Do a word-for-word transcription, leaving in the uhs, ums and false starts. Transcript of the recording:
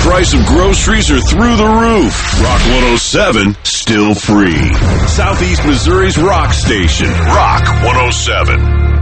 price of groceries are through the roof. Rock one oh seven, still free. Southeast Missouri's rock station, Rock one oh seven.